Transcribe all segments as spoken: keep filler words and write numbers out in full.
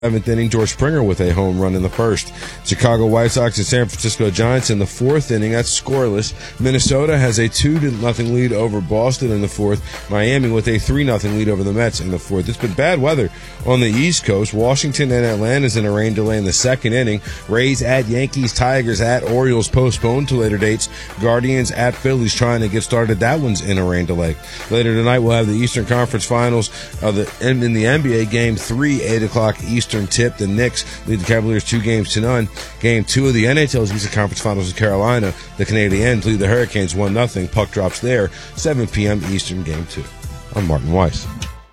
Seventh inning, George Springer with a home run in the first. Chicago White Sox and San Francisco Giants in the fourth inning. That's scoreless. Minnesota has a two to nothing lead over Boston in the fourth. Miami with a three nothing lead over the Mets in the fourth. It's been bad weather on the East Coast. Washington and Atlanta's in a rain delay in the second inning. Rays at Yankees, Tigers at Orioles postponed to later dates. Guardians at Phillies trying to get started. That one's in a rain delay. Later tonight, we'll have the Eastern Conference Finals of the in the N B A Game three, eight o'clock Eastern tip. The Knicks lead the Cavaliers two games to none. Game two of the N H L's Eastern Conference Finals in Carolina. The Canadiens lead the Hurricanes one nothing. Puck drops there. seven p.m. Eastern Game two. I'm Martin Weiss.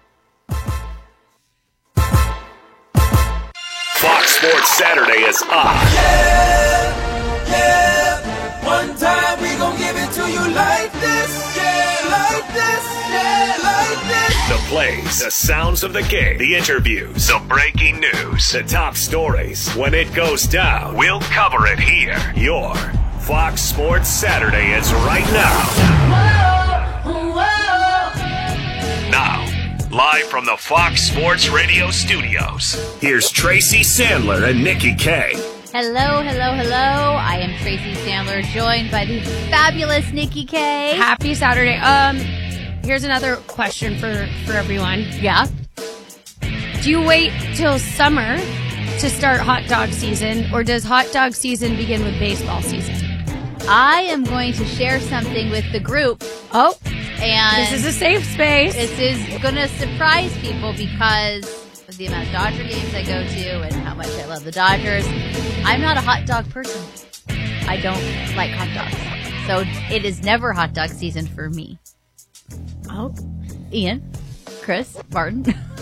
Fox Sports Saturday is on. Yeah, yeah. One time we gon' give it to you like this. Yeah, like this. Yeah, like this. The plays, the sounds of the game, the interviews, the breaking news, the top stories. When it goes down, we'll cover it here. Your Fox Sports Saturday is right now. Whoa, whoa. Now, live from the Fox Sports Radio studios, here's Tracy Sandler and Nikki K. Hello, hello, hello. I am Tracy Sandler, joined by the fabulous Nikki K. Happy Saturday. Um, here's another question for, for everyone. Yeah? Do you wait till summer to start hot dog season, or does hot dog season begin with baseball season? I am going to share something with the group. Oh, and this is a safe space. This is going to surprise people because of the amount of Dodger games I go to and how much I love the Dodgers. I'm not a hot dog person. I don't like hot dogs. So it is never hot dog season for me. Oh, Ian, Chris, Martin.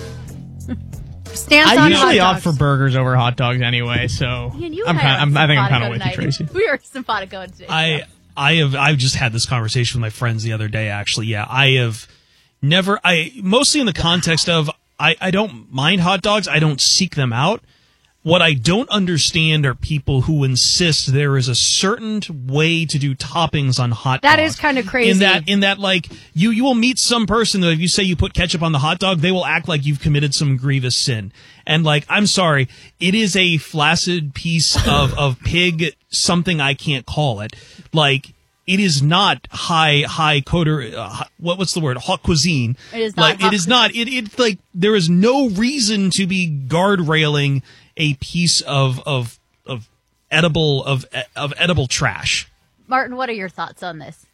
Stance I on usually hot opt for dogs. burgers over hot dogs anyway, so Ian, you I'm and kind. I, I'm, I think I'm kind of simpatico with you, tonight. Tracy. We are simpatico today. I I have I've just had this conversation with my friends the other day. Actually, yeah, I have never. I mostly in the context of I I don't mind hot dogs. I don't seek them out. What I don't understand are people who insist there is a certain way to do toppings on hot That dogs. is kind of crazy. In that, in that, like you, you will meet some person that if you say you put ketchup on the hot dog, they will act like you've committed some grievous sin. And like, I'm sorry, it is a flaccid piece of of pig, something I can't call it. Like, it is not high high coder. Uh, what what's the word? Haute cuisine. It is not like haute it is not. It it like there is no reason to be guardrailing a piece of of of edible of of edible trash. Martin, what are your thoughts on this?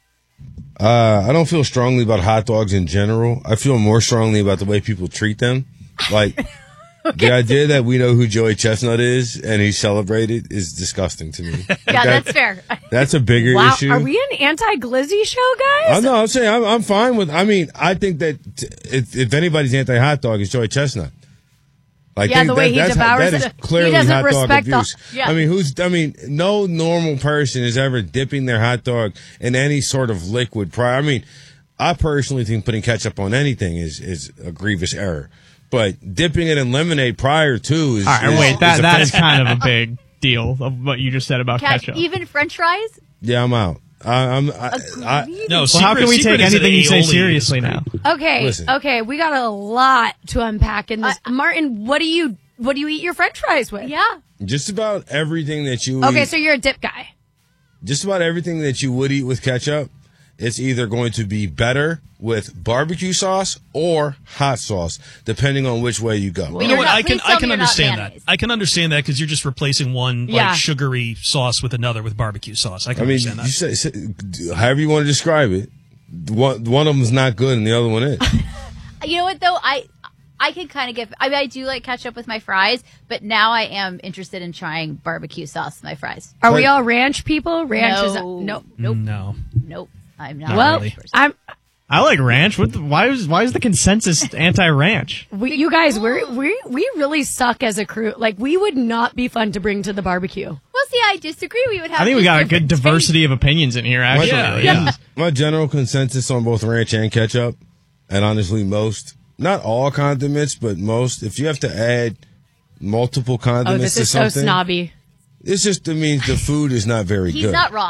Uh, I don't feel strongly about hot dogs in general. I feel more strongly about the way people treat them. Like, okay. The idea that we know who Joey Chestnut is and he's celebrated is disgusting to me. Like Yeah, that, that's fair. That's a bigger wow, issue. are we an anti-glizzy show, guys? I know. I'm saying I'm, I'm fine with. I mean, I think that t- if, if anybody's anti-hot dog, it's Joey Chestnut. Like, Yeah, think the way that, he that's, devours that is it. clearly He doesn't hot dog respect the- abuse. Yeah. I mean, who's? I mean, no normal person is ever dipping their hot dog in any sort of liquid prior. I mean, I personally think putting ketchup on anything is is a grievous error, but dipping it in lemonade prior to is. All right, is, wait, that is that is offensive. kind of a big deal of what you just said about Cat, ketchup. even French fries? Yeah, I'm out. I, I'm. I, I, Agreed. No, well, how can we take anything you say aioli seriously is- now? Okay, Listen. okay, we got a lot to unpack in this. Martin, what do you what do you eat your French fries with? Yeah. just about everything that you. Okay, eat, so you're a dip guy. just about everything that you would eat with ketchup, it's either going to be better with barbecue sauce or hot sauce, depending on which way you go. You know You're what? not- I can please tell I can me you're not understand that. mayonnaise. I can understand that because you're just replacing one like Yeah. sugary sauce with another with barbecue sauce. I can I mean, understand that. you say, say, however you want to describe it, one, one of them is not good and the other one is. You know what, though? I I can kind of get... I mean, I do like ketchup with my fries, but now I am interested in trying barbecue sauce with my fries. Are we Like- all ranch people? Ranch is No. nope. Nope. No. Nope. I'm not. Well, a ranch person. I'm. I like ranch. What? The, why is why is the consensus anti-ranch? We, you guys, we're, we we really suck as a crew. Like, we would not be fun to bring to the barbecue. Well, see, I disagree. We would have I think we just got a good different diversity of opinions in here. Actually, Yeah, Like, yeah. this is- My general consensus on both ranch and ketchup, and honestly most, not all condiments, but most, if you have to add multiple Oh, condiments this to is so something, snobby. it's just, it means the food is not very He's good. not wrong.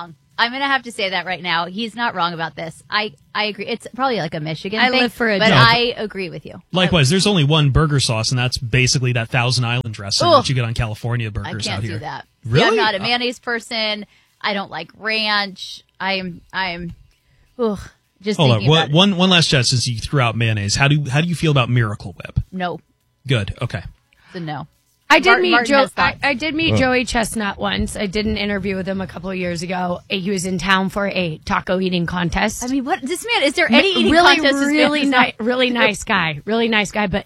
I'm going to have to say that right now. He's not wrong about this. I, I agree. It's probably like a Michigan I thing. live for a But joke. I agree with you. Likewise, there's only one burger sauce, and that's basically that Thousand Island dressing Ugh. that you get on California I burgers can't out do here. that. Really? Yeah, I'm not a Uh, mayonnaise person. I don't like ranch. I'm, I'm, ugh, just Hold on. thinking What, about it. one one last chat since you threw out mayonnaise. How do you, how do you feel about Miracle Whip? No, Good. Okay. it's a no. I did Martin- meet Martin Joe. has I, thoughts. I did meet Joey Chestnut once. I did an interview with him a couple of years ago. He was in town for a taco eating contest. I mean, what, this man, is there any eating really, contest this man really does nice, not- really nice guy, really nice guy. But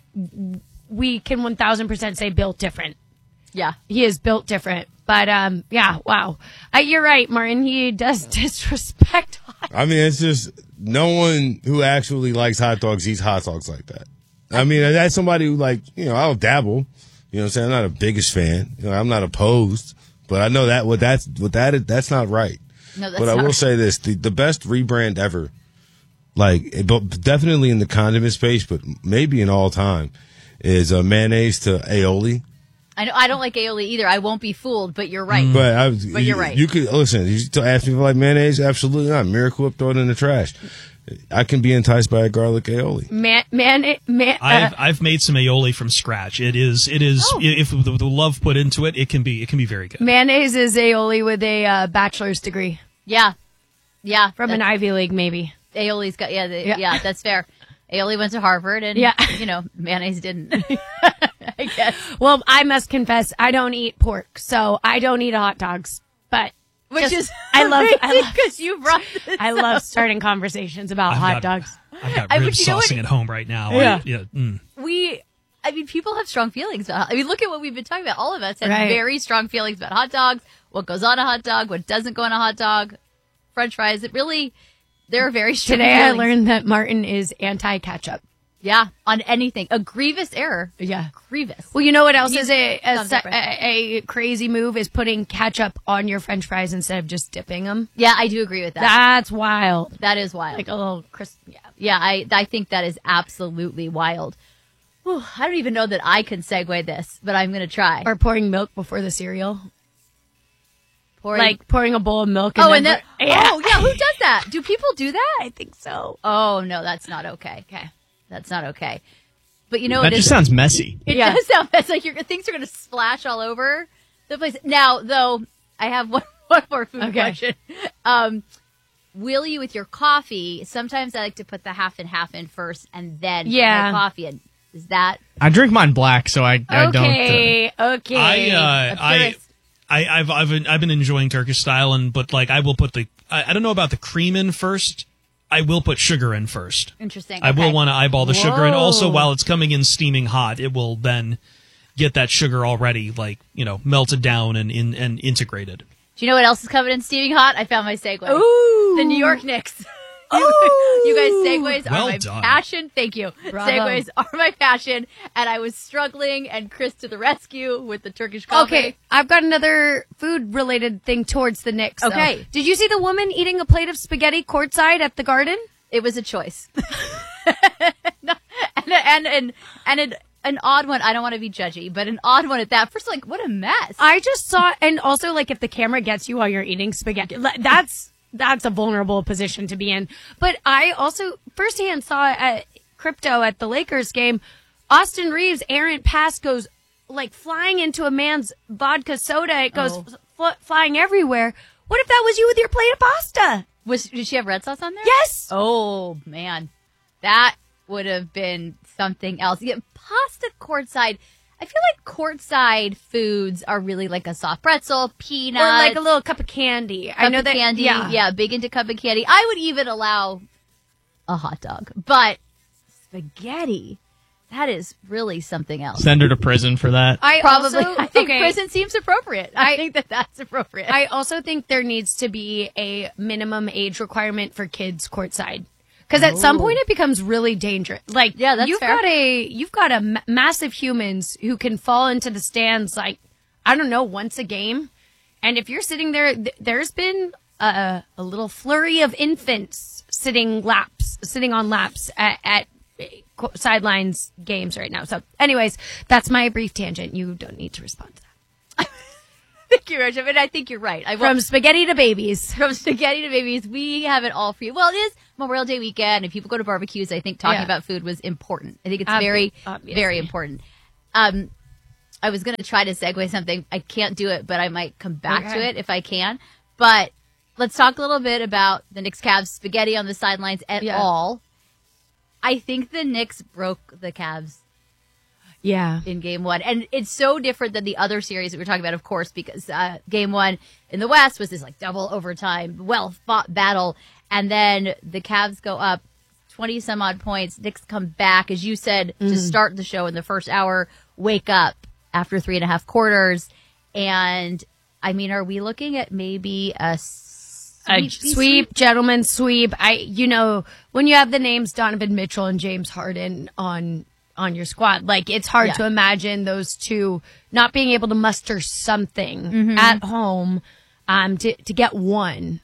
we can one thousand percent say built different. Yeah. He is built different. But um, yeah, wow. Uh, you're right, Martin. He does disrespect. I mean, it's just no one who actually likes hot dogs eats hot dogs like that. I mean, that's somebody who, like, you know, I'll dabble. You know what I'm saying? I'm not a biggest fan. You know, I'm not opposed, but I know that what that's what that is, that's not right. No, that's but I not will right. say this: the the best rebrand ever, like, it- but definitely in the condiment space, but maybe in all time, is uh, mayonnaise to aioli. I know I don't like aioli either. I won't be fooled, but you're right. But I, But you're you, right. You could listen. You to ask me if I like mayonnaise. Absolutely not. Miracle Whip, throw it in the trash. I can be enticed by a garlic aioli. Man, man, man. I've Uh, I've made some aioli from scratch. It is it is Oh. if the, the love put into it, it can be it can be very good. mayonnaise is aioli with a uh, bachelor's degree Yeah. Yeah. from an that's- Ivy League, maybe. Aioli's got, yeah, the, Yeah. yeah, that's fair. Aioli went to Harvard and, Yeah. you know, mayonnaise didn't. I guess. Well, I must confess, I don't eat pork, so I don't eat hot dogs. But Which just- is I love, I love, because you brought this I love starting conversations about I've hot got- dogs. I've got I- rib but you know saucing what- at home right now. Yeah. I, yeah mm. we I mean people have strong feelings about I mean look at what we've been talking about. All of us have Right. very strong feelings about hot dogs, what goes on a hot dog, what doesn't go on a hot dog, french fries. It really there are very strong Today I feelings. learned that Martin is anti-ketchup. Yeah, on anything. A grievous error. Yeah. Grievous. Well, you know what else He's is a a, something se- different. a a crazy move is putting ketchup on your french fries instead of just dipping them. Yeah, I do agree with that. That's wild. that is wild. Like a little crisp. Yeah. Yeah, I I think that is absolutely wild. Whew, I don't even know that I can segue this, but I'm going to try. Or pouring milk before the cereal. Pouring- Like pouring a bowl of milk. And oh, then and then yeah. oh yeah, who does that? Do people do that? I think so. Oh no, that's not okay. Okay. That's not okay. But you know That it just is. sounds messy. It Yeah. does sound it's like your things are going to splash all over the place. Now, though, I have one one more food Okay. question. Um, will you with your coffee? Sometimes I like to put the half and half in first, and then Yeah. put my coffee in. Is that I drink mine black, so I, I don't. Uh, Okay. Okay. I uh, a I purist? I I've I've been, I've been enjoying Turkish style, and but like I will put the I, I don't know about the cream in first. I will put sugar in first. interesting? I will Okay. want to eyeball the sugar, and also Whoa. while it's coming in steaming hot, it will then get that sugar already like you know melted down and in and integrated. Do you know what else is coming in steaming hot? I found my segue. Ooh. The New York Knicks. Ooh. You guys, segues Well are my done. passion. Thank you. Bravo. Segues are my passion, and I was struggling, and Chris to the rescue with the Turkish coffee. Okay, I've got another food-related thing towards the Knicks. though. Okay. Did you see the woman eating a plate of spaghetti courtside at the Garden? It was a choice, No, and and and and an, an odd one. I don't want to be judgy, but an odd one at that. First, like, what a mess. I just saw, and also like if the camera gets you while you're eating spaghetti, li- that's that's a vulnerable position to be in. But I also firsthand saw at crypto at the Lakers game, Austin Reeves' errant pass goes like flying into a man's vodka soda. It goes Oh. fl- flying everywhere. What if that was you with your plate of pasta? Was did she have red sauce on there? Yes. Oh man, that would have been something else. Yeah, pasta courtside. I feel like courtside foods are really like a soft pretzel, peanuts, Or like a little cup of candy. I cup know of that. candy. Yeah. Yeah, big into cup of candy. I would even allow a hot dog, but spaghetti. That is really something else. Send her to prison for that. I Probably, also, I think okay, prison seems appropriate. I, I- think that that's appropriate. I also think there needs to be a minimum age requirement for kids courtside. Because at some point it becomes really dangerous. Like, Yeah, that's you've fair. got a you've got a ma- massive humans who can fall into the stands like I don't know once a game, and if you're sitting there, th- there's been a, a little flurry of infants sitting laps, sitting on laps at, at co- sidelines games right now. So, anyways, that's my brief tangent. You don't need to respond to that. Thank you, Rich. I mean, I think you're right. I From spaghetti to babies. From spaghetti to babies, we have it all for you. Well, it is Memorial Day weekend, and people go to barbecues. I think talking Yeah. about food was important. I think it's Obvi- very, obviously. very important. Um, I was going to try to segue something. I can't do it, but I might come back to Okay. it if I can. But let's talk a little bit about the Knicks Cavs spaghetti on the sidelines at Yeah. all. I think the Knicks broke the Cavs Yeah. in game one. And it's so different than the other series that we're talking about, of course, because uh, game one in the West was this like double overtime, well fought battle. And then the Cavs go up twenty some odd points. Knicks come back, as you said, to start the show in the first hour, wake up after three and a half quarters. And I mean, are we looking at maybe a A sweep, sweep, gentleman sweep. I, you know, when you have the names Donovan Mitchell and James Harden on on your squad, like it's hard Yeah. to imagine those two not being able to muster something Mm-hmm. at home um, to to get one.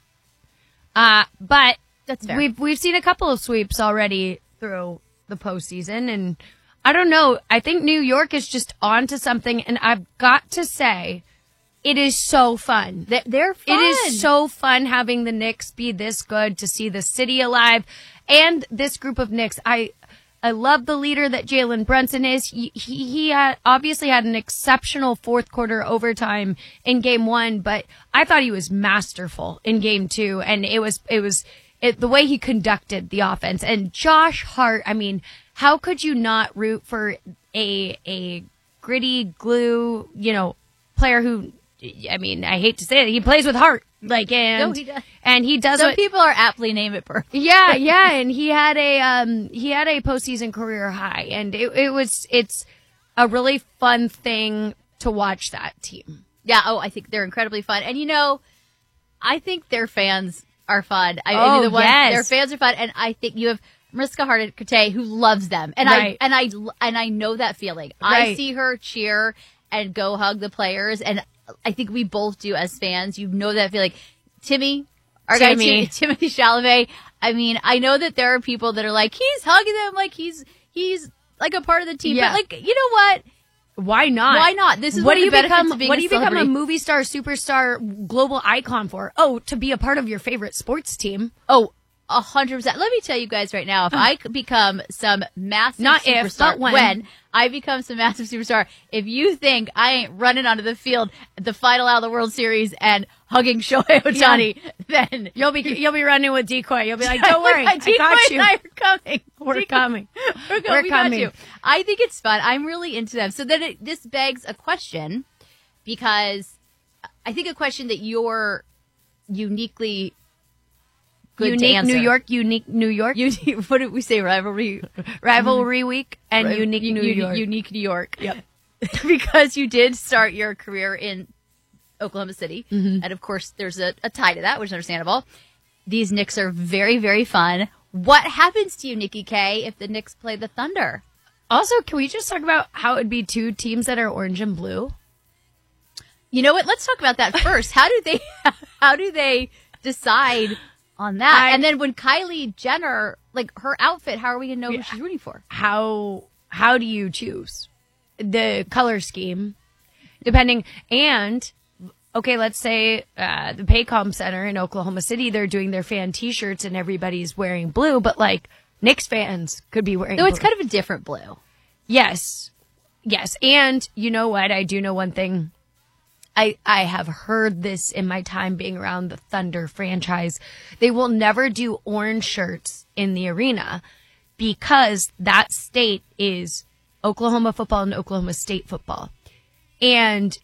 Uh, but That's fair. we've we've seen a couple of sweeps already through the postseason, and I don't know. I think New York is just onto something, and I've got to say, it is so fun. They- They're fun. It is so fun having the Knicks be this good, to see the city alive, and this group of Knicks. I I love the leader that Jalen Brunson is. He he, he had, obviously had an exceptional fourth quarter overtime in game one, but I thought he was masterful in game two, and it was it was it, the way he conducted the offense. And Josh Hart, I mean, how could you not root for a a gritty glue, you know, player who, I mean, I hate to say it, he plays with heart. Like, and, No, he does. and he does Some what, people are aptly named it perfect. yeah, yeah. And he had a, um, he had a postseason career high, and it, it was, it's a really fun thing to watch that team. Yeah, oh, I think they're incredibly fun. And you know, I think their fans are fun. I Oh, mean, the ones, yes. their fans are fun, and I think you have Mariska Hargitay who loves them. And Right. I and I and I know that feeling. I Right. see her cheer and go hug the players, and I think we both do as fans. You know that feeling. Timmy, our guy Timmy. Tim- Timothy Chalamet. I mean, I know that there are people that are like, he's hugging them like he's he's like a part of the team. Yeah. But like, you know what? Why not? Why not? This is what one do of you the benefits become? of being What a do you become a celebrity. movie star, superstar, global icon for? Oh, to be a part of your favorite sports team. Oh, a hundred percent. Let me tell you guys right now, if I could become some massive Not if, superstar, but when. I become some massive superstar, if you think I ain't running onto the field at the final out of the World Series and hugging Shohei Ohtani, then You'll be you'll be running with Decoy. You'll be like, don't worry, I Decoy got you. and I are coming. We're Decoy- coming. We're, coming. We're we got coming. you. I think it's fun. I'm really into them. So then it, this begs a question, because I think a question that you're uniquely good to Unique answer. New York, unique New York, Unique, what did we say? Rivalry, rivalry week, and Right. unique U- New u- York. Unique New York. Yep. Because you did start your career in Oklahoma City, Mm-hmm. and of course, there's a, a tie to that, which is understandable. These Knicks are very, very fun. What happens to you, Nikki K, if the Knicks play the Thunder? Also, can we just talk about how it'd be two teams that are orange and blue? You know what? Let's talk about that first. How do they? How do they decide on that? I- and then when Kylie Jenner, like her outfit, how are we gonna know who she's rooting for? How how do you choose the color scheme? Depending, and okay, let's say uh, the Paycom Center in Oklahoma City, they're doing their fan T-shirts and everybody's wearing blue, but like Knicks fans could be wearing. No, it's blue. kind of a different blue. Yes. Yes. And you know what? I do know one thing. I, I have heard this in my time being around the Thunder franchise. They will never do orange shirts in the arena because that state is Oklahoma football and Oklahoma State football. And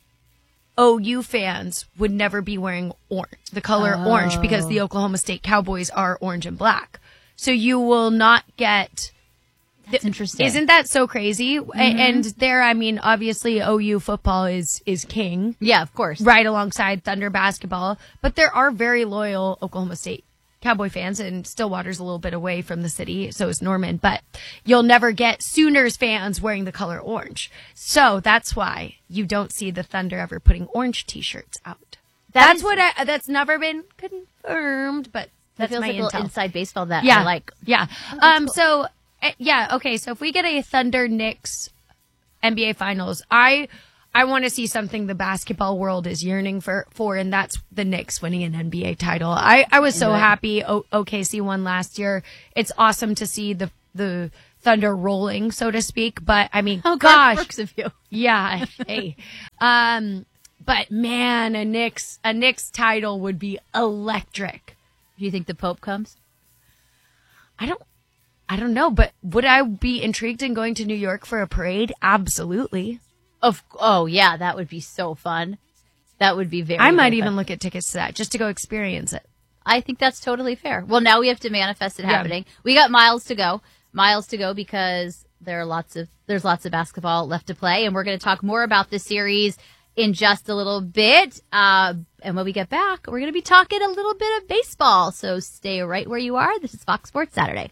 O U fans would never be wearing orange, the color orange, because the Oklahoma State Cowboys are orange and black. So you will not get... That's interesting. Isn't that so crazy? A- And there, I mean, obviously O U football is is king, Yeah, of course. right alongside Thunder basketball. But there are very loyal Oklahoma State Cowboy fans, and Stillwater's a little bit away from the city, so is Norman. But you'll never get Sooners fans wearing the color orange. So that's why you don't see the Thunder ever putting orange T-shirts out. That that's is- what I, that's never been confirmed, but That that's feels my like a little intel. inside baseball that Yeah. I like. Yeah. um. So uh, yeah. Okay. So if we get a Thunder Knicks N B A Finals, I I want to see something the basketball world is yearning for, for, and that's the Knicks winning an N B A title. I, I was so happy o- O K C won last year. It's awesome to see the the Thunder rolling, so to speak. But I mean, oh gosh, works of you. Yeah. Hey, um, but man, a Knicks a Knicks title would be electric. Do you think the Pope comes? I don't. I don't know, but would I be intrigued in going to New York for a parade? Absolutely. Of oh yeah, that would be so fun. That would be very. I might very even fun. look at tickets to that just to go experience it. I think that's totally fair. Well, now we have to manifest it Yeah. happening. We got miles to go, miles to go because there are lots of there's lots of basketball left to play, and we're going to talk more about this series in just a little bit. Uh, and when we get back, we're going to be talking a little bit of baseball. So stay right where you are. This is Fox Sports Saturday.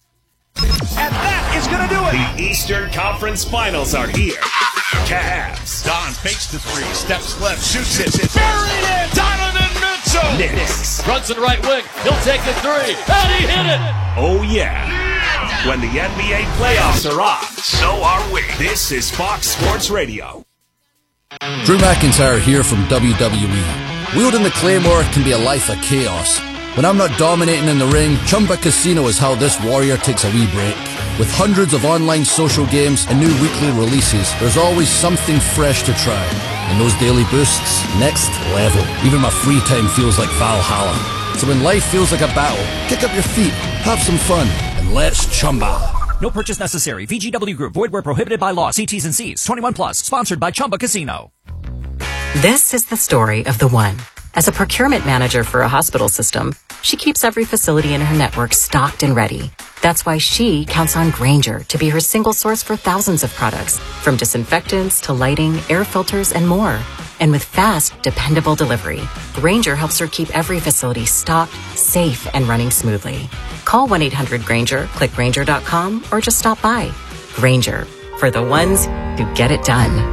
And that is going to do it. The Eastern Conference Finals are here. Cavs. Don fakes the three, steps left, shoots it. Buried it. Donovan Mitchell. Knicks. Runs to the right wing. He'll take the three. And he hit it. Oh, yeah. When the N B A playoffs are on, so are we. This is Fox Sports Radio. Drew McIntyre here from W W E. Wielding the Claymore can be a life of chaos. When I'm not dominating in the ring, Chumba Casino is how this warrior takes a wee break. With hundreds of online social games and new weekly releases, there's always something fresh to try. And those daily boosts, next level. Even my free time feels like Valhalla. So when life feels like a battle, kick up your feet, have some fun, and let's Chumba. No purchase necessary. V G W Group. Void where prohibited by law. See T's and C's. twenty-one plus. Sponsored by Chumba Casino. This is the story of the one. As a procurement manager for a hospital system, she keeps every facility in her network stocked and ready. That's why she counts on Grainger to be her single source for thousands of products, from disinfectants to lighting, air filters, and more. And with fast, dependable delivery, Grainger helps her keep every facility stocked, safe, and running smoothly. Call one eight hundred Grainger, click Grainger dot com, or just stop by. Grainger, for the ones who get it done.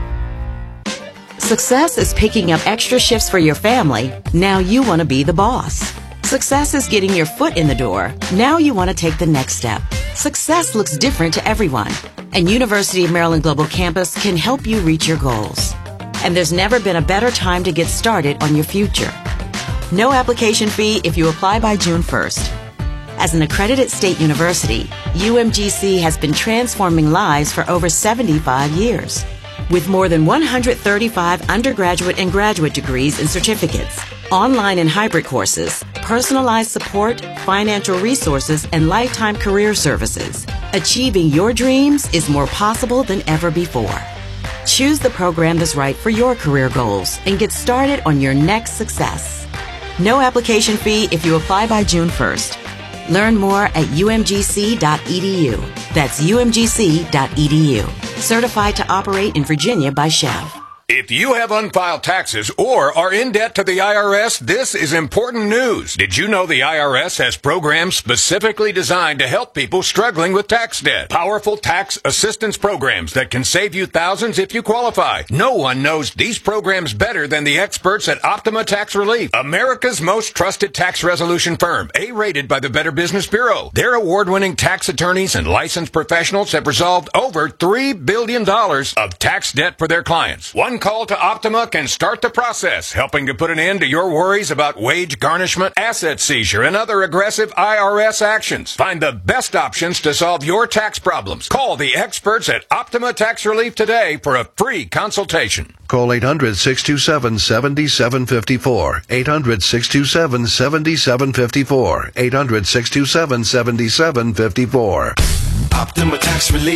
Success is picking up extra shifts for your family. Now you want to be the boss. Success is getting your foot in the door. Now you want to take the next step. Success looks different to everyone, and University of Maryland Global Campus can help you reach your goals. And there's never been a better time to get started on your future. No application fee if you apply by June first. As an accredited state university, U M G C has been transforming lives for over seventy-five years. With more than one hundred thirty-five undergraduate and graduate degrees and certificates, online and hybrid courses, personalized support, financial resources, and lifetime career services, achieving your dreams is more possible than ever before. Choose the program that's right for your career goals and get started on your next success. No application fee if you apply by June first. Learn more at U M G C dot E D U. That's U M G C dot E D U. Certified to operate in Virginia by Chev. If you have unfiled taxes or are in debt to the I R S, this is important news. Did you know the I R S has programs specifically designed to help people struggling with tax debt? Powerful tax assistance programs that can save you thousands if you qualify. No one knows these programs better than the experts at Optima Tax Relief, America's most trusted tax resolution firm, A-rated by the Better Business Bureau. Their award-winning tax attorneys and licensed professionals have resolved over three billion dollars of tax debt for their clients. One call to Optima can start the process, helping to put an end to your worries about wage garnishment, asset seizure, and other aggressive I R S actions. Find the best options to solve your tax problems. Call the experts at Optima Tax Relief today for a free consultation. Call eight hundred, six two seven, seven seven five four. eight hundred, six two seven, seven seven five four. eight hundred, six two seven, seven seven five four. Optima Tax Relief.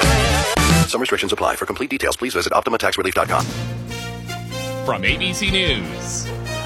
Some restrictions apply. For complete details, please visit Optima Tax Relief dot com. From A B C News,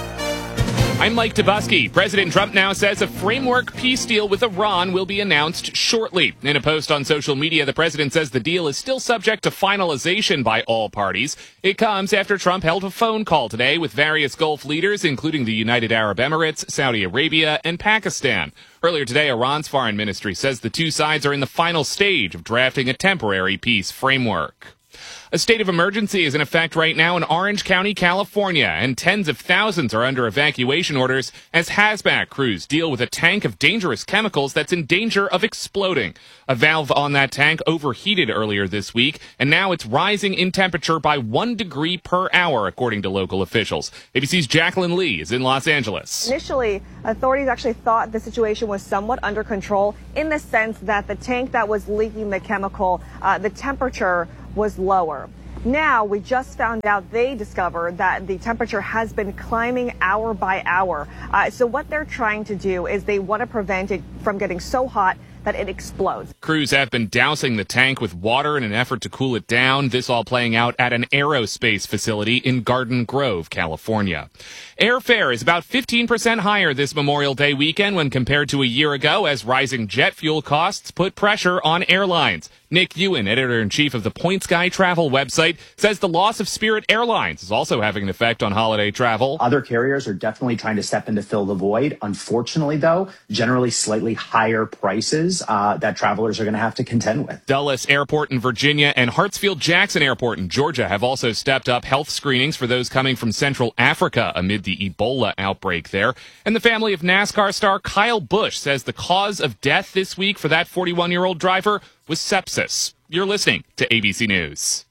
I'm Mike Tobusky. President Trump now says a framework peace deal with Iran will be announced shortly. In a post on social media, the president says the deal is still subject to finalization by all parties. It comes after Trump held a phone call today with various Gulf leaders, including the United Arab Emirates, Saudi Arabia, and Pakistan. Earlier today, Iran's foreign ministry says the two sides are in the final stage of drafting a temporary peace framework. A state of emergency is in effect right now in Orange County, California, and tens of thousands are under evacuation orders as hazmat crews deal with a tank of dangerous chemicals that's in danger of exploding. A valve on that tank overheated earlier this week, and now it's rising in temperature by one degree per hour, according to local officials. A B C's Jacqueline Lee is in Los Angeles. Initially, authorities actually thought the situation was somewhat under control in the sense that the tank that was leaking the chemical, uh, the temperature was lower. Now, we just found out they discovered that the temperature has been climbing hour by hour. Uh, so what they're trying to do is they want to prevent it from getting so hot that it explodes. Crews have been dousing the tank with water in an effort to cool it down. This all playing out at an aerospace facility in Garden Grove, California. Airfare is about fifteen percent higher this Memorial Day weekend when compared to a year ago as rising jet fuel costs put pressure on airlines. Nick Ewan, editor-in-chief of the Point Sky travel website, says the loss of Spirit Airlines is also having an effect on holiday travel. Other carriers are definitely trying to step in to fill the void. Unfortunately, though, generally slightly higher prices uh, that travelers are going to have to contend with. Dulles Airport in Virginia and Hartsfield-Jackson Airport in Georgia have also stepped up health screenings for those coming from Central Africa amid the Ebola outbreak there. And the family of NASCAR star Kyle Busch says the cause of death this week for that forty-one-year-old driver was sepsis. You're listening to A B C News.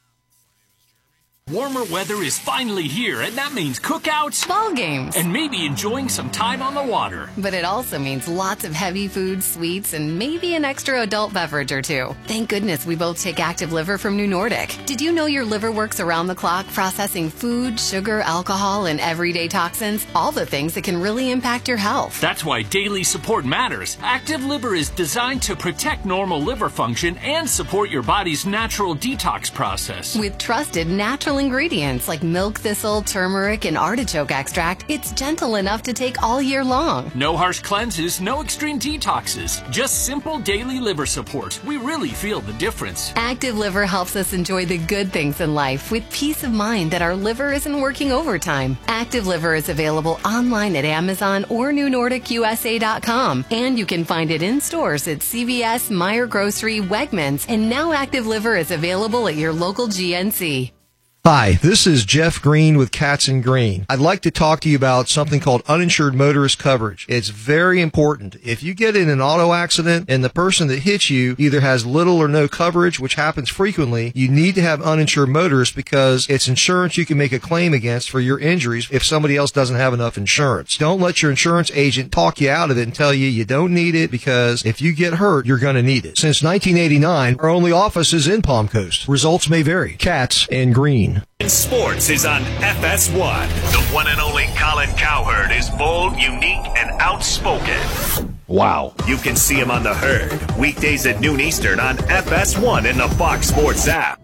Warmer weather is finally here, and that means cookouts, ball games, and maybe enjoying some time on the water. But it also means lots of heavy food, sweets, and maybe an extra adult beverage or two. Thank goodness we both take Active Liver from New Nordic. Did you know your liver works around the clock processing food, sugar, alcohol, and everyday toxins? All the things that can really impact your health. That's why daily support matters. Active Liver is designed to protect normal liver function and support your body's natural detox process. With trusted natural ingredients like milk thistle, turmeric, and artichoke extract, it's gentle enough to take all year long. No harsh cleanses, no extreme detoxes, just simple daily liver support. We really feel the difference. Active Liver helps us enjoy the good things in life with peace of mind that our liver isn't working overtime. Active Liver is available online at Amazon or new nordic U S A dot com, and you can find it in stores at C V S, Meijer Grocery, Wegmans, and now Active Liver is available at your local G N C. Hi, this is Jeff Green with Cats and Green. I'd like to talk to you about something called uninsured motorist coverage. It's very important. If you get in an auto accident and the person that hits you either has little or no coverage, which happens frequently, you need to have uninsured motorists because it's insurance you can make a claim against for your injuries if somebody else doesn't have enough insurance. Don't let your insurance agent talk you out of it and tell you you don't need it, because if you get hurt, you're going to need it. Since nineteen eighty-nine, our only office is in Palm Coast. Results may vary. Cats and Green. Sports is on F S one. The one and only Colin Cowherd is bold, unique, and outspoken. Wow. You can see him on The Herd, weekdays at noon Eastern on F S one and the Fox Sports app.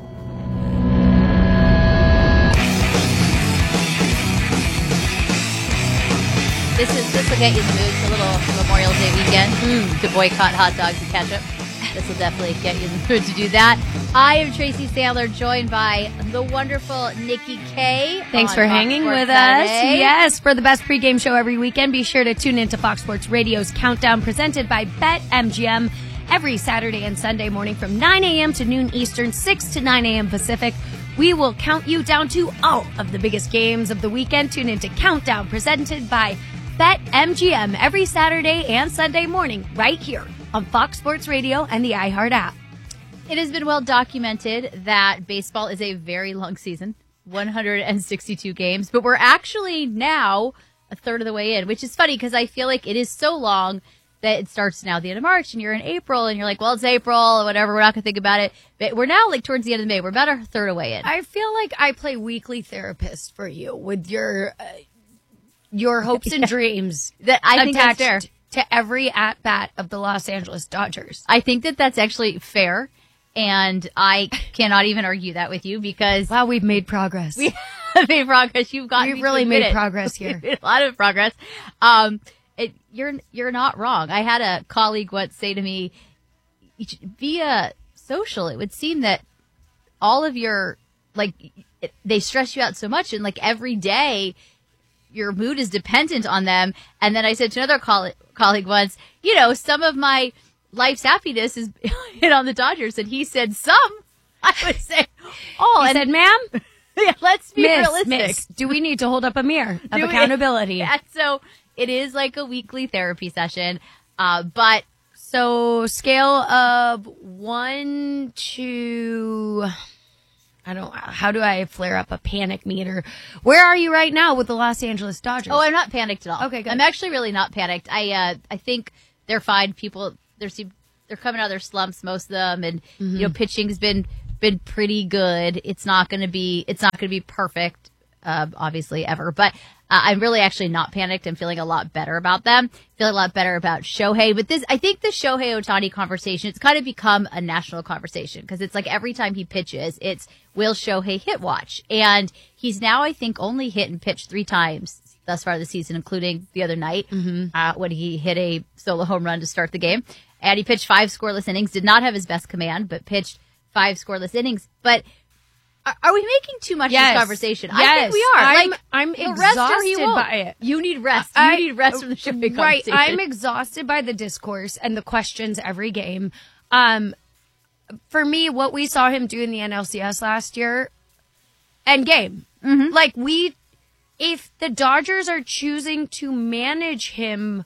This is this will get you in the mood for a little Memorial Day weekend mm, to boycott hot dogs and ketchup. This will definitely get you in the mood to do that. I am Tracy Sandler, joined by the wonderful Nikki K. Thanks for Fox hanging Sports with Saturday. us. Yes, for the best pregame show every weekend, be sure to tune into Fox Sports Radio's Countdown, presented by BetMGM, every Saturday and Sunday morning from nine a.m. to noon Eastern, six to nine a.m. Pacific. We will count you down to all of the biggest games of the weekend. Tune into Countdown, presented by BetMGM, every Saturday and Sunday morning, right here on Fox Sports Radio and the iHeart app. It has been well documented that baseball is a very long season, one hundred sixty-two games, but we're actually now a third of the way in, which is funny because I feel like it is so long that it starts now at the end of March and you're in April and you're like, well, it's April or whatever, we're not going to think about it. But we're now like towards the end of May. We're about a third away in. I feel like I play weekly therapist for you with your uh, your hopes and dreams that I think that's fair. To every at-bat of the Los Angeles Dodgers. I think that that's actually fair, and I cannot even argue that with you because... Wow, we've made progress. We have made progress. You've got We've really made progress here. We've made a lot of progress. Um, it, you're you're not wrong. I had a colleague once say to me, via social, it would seem that all of your, like, it, they stress you out so much, and like every day... your mood is dependent on them. And then I said to another coll- colleague once, you know, some of my life's happiness is hit on the Dodgers. And he said, some? I would say, oh, he and said, ma'am, yeah, let's be miss, realistic. miss, do we need to hold up a mirror of Do we- accountability? Yeah, so it is like a weekly therapy session, uh, but So scale of one to, I don't, how do I flare up a panic meter? Where are you right now with the Los Angeles Dodgers? oh, I'm not panicked at all. Okay, good. I'm actually really not panicked. I uh, I think they're fine. People, they're seem- they're coming out of their slumps, most of them, and Mm-hmm. you know, pitching's been been pretty good. It's not going to be it's not going to be perfect, uh, obviously ever, but. Uh, I'm really actually not panicked. I'm feeling a lot better about them. Feeling a lot better about Shohei. But this, I think the Shohei Ohtani conversation, it's kind of become a national conversation because it's like every time he pitches, it's will Shohei hit watch? And he's now, I think, only hit and pitched three times thus far this season, including the other night Mm-hmm. uh, when he hit a solo home run to start the game. And he pitched five scoreless innings, did not have his best command, but pitched five scoreless innings. But Are, are we making too much Yes. of this conversation? I Yes. think we are. I'm- like, I'm he'll rest or he exhausted won't. by it. You need rest. You I- need rest from the Shohei Right. conversation. I'm exhausted by the discourse and the questions every game. Um, for me, what we saw him do in the N L C S last year, end game. Mm-hmm. Like we, if the Dodgers are choosing to manage him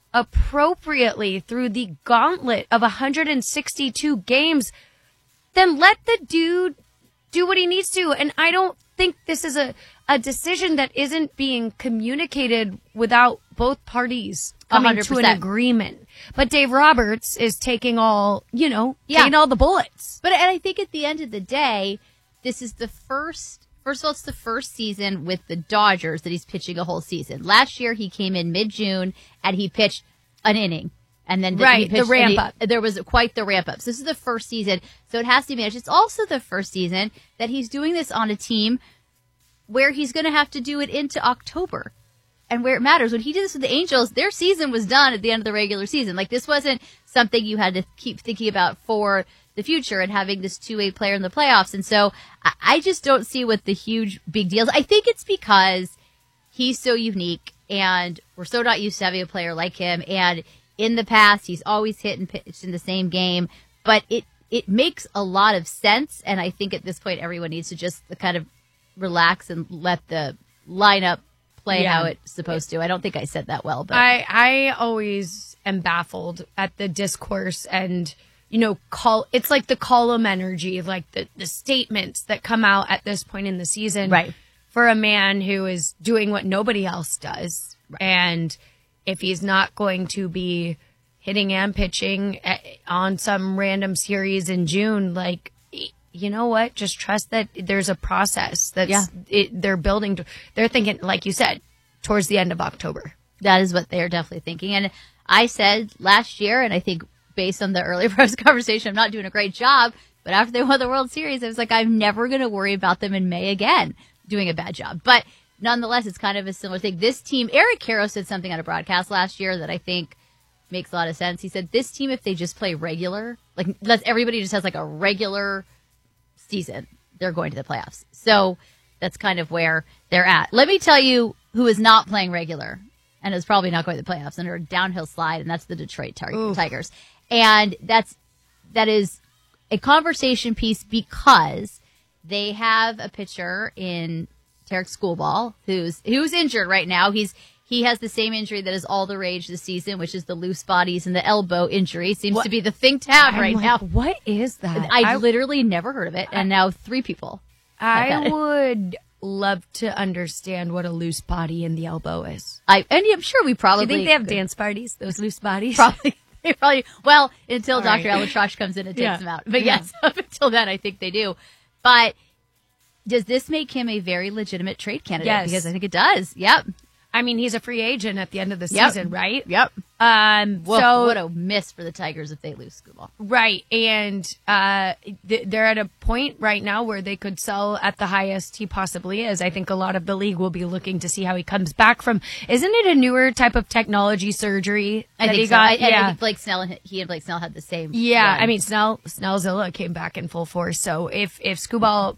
appropriately through the gauntlet of one hundred sixty-two games, then let the dude do what he needs to. And I don't think this is a, a decision that isn't being communicated without both parties coming one hundred to an percent. agreement. But Dave Roberts is taking all, you know, Yeah. taking all the bullets. But and I think at the end of the day, this is the first. First of all, it's the first season with the Dodgers that he's pitching a whole season. Last year, he came in mid-June and he pitched an inning. And then Right, he the pitched- ramp and he- up. There was quite the ramp up. So this is the first season, so it has to be managed. It's also the first season that he's doing this on a team where he's going to have to do it into October. And where it matters. When he did this with the Angels, their season was done at the end of the regular season. Like, this wasn't something you had to keep thinking about for the future and having this two-way player in the playoffs. And so I, I just don't see what the huge big deals. I think it's because he's so unique and we're so not used to having a player like him. And in the past, he's always hit and pitched in the same game. But it, it makes a lot of sense. And I think at this point, everyone needs to just kind of relax and let the lineup play Yeah. how it's supposed to. I don't think I said that well, but I, I always am baffled at the discourse and, you know, call, it's like the column energy, like the, the statements that come out at this point in the season. Right. For a man who is doing what nobody else does. Right. And if he's not going to be hitting and pitching at, on some random series in June, like, you know what? Just trust that there's a process that's Yeah. it, they're building. To, they're thinking, like you said, towards the end of October. that is what they're definitely thinking. And I said last year, and I think based on the earlier press conversation, I'm not doing a great job. But after they won the World Series, I was like, I'm never going to worry about them in May again doing a bad job. But nonetheless, it's kind of a similar thing. This team, Eric Karros said something on a broadcast last year that I think makes a lot of sense. He said, this team, if they just play regular, like let's everybody just has like a regular season, they're going to the playoffs. So that's kind of where they're at. Let me tell you who is not playing regular and is probably not going to the playoffs under a downhill slide, and that's the Detroit Tar- Oof. Tigers. And that's that is a conversation piece because they have a pitcher in Tarek Schoolball who's who's injured right now. He's he has the same injury that is all the rage this season, which is the loose bodies and the elbow injury. Seems What? to be the thing to have I'm right like, now. What is that? I, I- literally never heard of it, and now three people. have had I it. would love to understand what a loose body in the elbow is. I and I'm sure we probably Do you think they have could. dance parties? Those loose bodies? Probably. They probably well until All Doctor right. Alatrash comes in and takes Yeah. them out. But Yeah. yes, up until then, I think they do. But does this make him a very legitimate trade candidate? Yes. Because I think it does. Yep. I mean, he's a free agent at the end of the Yep. season, right? Yep. Um. Whoa, so what a miss for the Tigers if they lose Schoolball. right, and uh, th- they're at a point right now where they could sell at the highest he possibly is. I think a lot of the league will be looking to see how he comes back from. Isn't it a newer type of technology surgery I that think he so. got? I, and I yeah. think Blake Snell and he and Blake Snell had the same. Yeah, run. I mean Snell Snellzilla came back in full force. So if if Scooball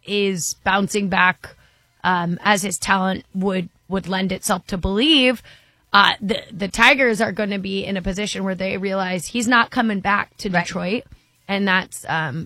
is bouncing back um, as his talent would would lend itself to believe, uh, the the Tigers are going to be in a position where they realize he's not coming back to Detroit, and that's um,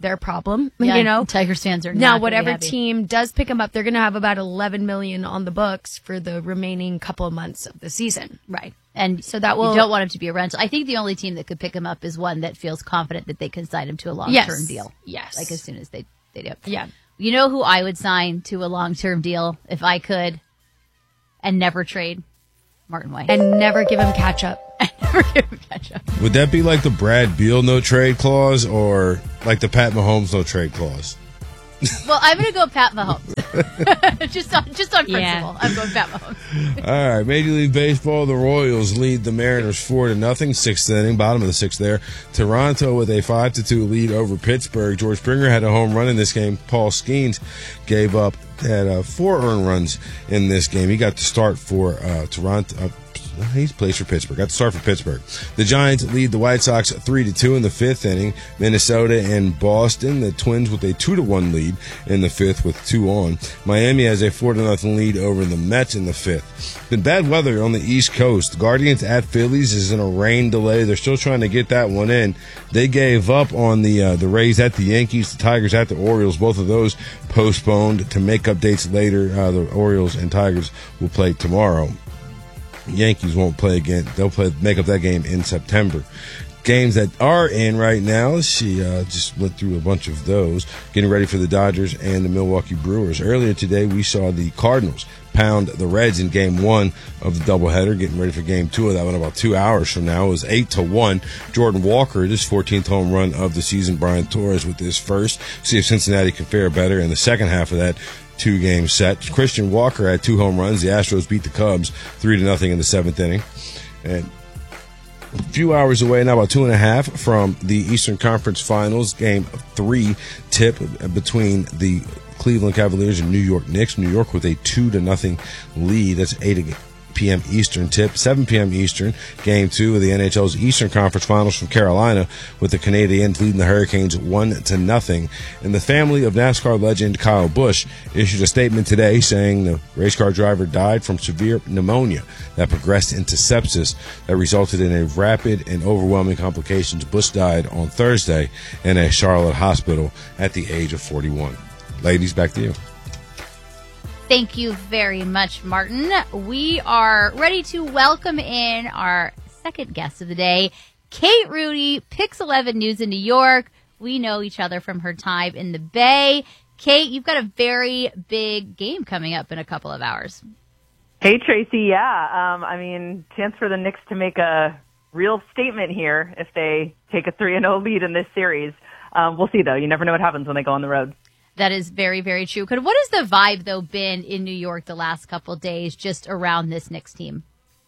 their problem. Yeah, you know, Tigers fans are not now gonna be whatever happy. team does pick him up, they're going to have about eleven million on the books for the remaining couple of months of the season. Right. And so that will you don't want him to be a rental. I think the only team that could pick him up is one that feels confident that they can sign him to a long-term Yes. deal. Yes. Like as soon as they, they do. Yeah. You know who I would sign to a long-term deal if I could and never trade? Martin White. And never give him catch up. never give him catch up. Would that be like the Brad Beal no trade clause or like the Pat Mahomes no trade clause? Well, I'm going to go Pat Mahomes. just on, just on principle. Yeah. I'm going Pat Mahomes. All right, Major League Baseball, the Royals lead the Mariners four to nothing, sixth inning, bottom of the sixth there. Toronto with a five to two lead over Pittsburgh. George Springer had a home run in this game. Paul Skeens gave up, had uh, four earned runs in this game. He got to start for uh, Toronto. Uh, He's plays for Pittsburgh. Got to start for Pittsburgh. The Giants lead the White Sox three to two in the fifth inning. Minnesota and Boston, the Twins with a two to one lead in the fifth with two on. Miami has a four to nothing lead over the Mets in the fifth. Been bad weather on the East Coast. Guardians at Phillies is in a rain delay. They're still trying to get that one in. They gave up on the uh, the Rays at the Yankees, the Tigers at the Orioles. Both of those postponed to make up dates later. Uh, the Orioles and Tigers will play tomorrow. Yankees won't play again. They'll play make up that game in September. Games that are in right now, she uh, just went through a bunch of those, getting ready for the Dodgers and the Milwaukee Brewers. Earlier today, we saw the Cardinals pound the Reds in game one of the doubleheader, getting ready for game two of that one about two hours from now. It was eight to one. Jordan Walker, his fourteenth home run of the season. Brian Torres with his first. See if Cincinnati can fare better in the second half of that two-game set. Christian Walker had two home runs. The Astros beat the Cubs three to nothing in the seventh inning. And a few hours away, now about two and a half from the Eastern Conference Finals, game three tip between the Cleveland Cavaliers and New York Knicks. New York with a two to nothing lead. That's eight p.m. Eastern tip, seven p.m. Eastern. Game two of the N H L's Eastern Conference Finals from Carolina, with the Canadiens leading the Hurricanes one to nothing. And the family of NASCAR legend Kyle Busch issued a statement today saying the race car driver died from severe pneumonia that progressed into sepsis that resulted in a rapid and overwhelming complications. Busch died on Thursday in a Charlotte hospital at the age of forty-one. Ladies, back to you. Thank you very much, Martin. We are ready to welcome in our second guest of the day, Kate Rudy, Pix eleven News in New York. We know each other from her time in the Bay. Kate, you've got a very big game coming up in a couple of hours. Hey, Tracy. Yeah, um, I mean, chance for the Knicks to make a real statement here if they take a three and oh lead in this series. Um, we'll see, though. You never know what happens when they go on the road. That is very, very true. What has the vibe, though, been in New York the last couple of days just around this Knicks team?